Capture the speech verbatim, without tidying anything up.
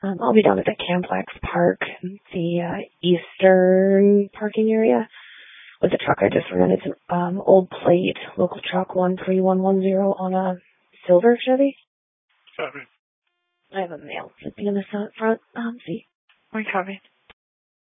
Um, I'll be down at the Camplex Park, the uh, eastern parking area, with the truck I just rented. It's an um, old plate, local truck one three one one zero on a silver Chevy. Copy. I have a male sitting in the front um, seat. We copy.